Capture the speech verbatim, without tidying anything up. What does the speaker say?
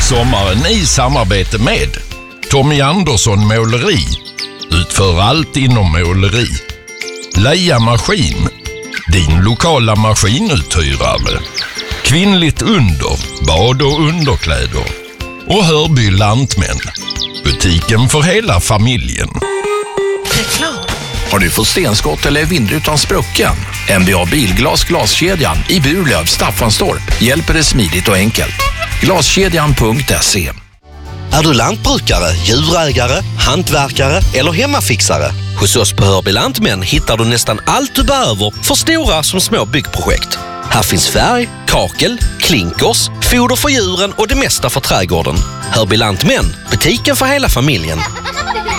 sommaren i samarbete med Tommy Andersson Måleri. Utför allt inom måleri. Leia Maskin, din lokala maskinuthyrare. Kvinnligt under, bad och underkläder. Och Hörby Lantmän, butiken för hela familjen. Reklam. Har du fått stenskott eller vindrutan sprucken? N B A Bilglas Glaskedjan i Burlöv, Staffanstorp hjälper dig smidigt och enkelt. Glaskedjan punkt se. Är du lantbrukare, djurägare, hantverkare eller hemmafixare? Hos oss på Hörby Lantmän hittar du nästan allt du behöver för stora som små byggprojekt. Här finns färg, kakel, klinkers, foder för djuren och det mesta för trädgården. Hörby Lantmän, butiken för hela familjen.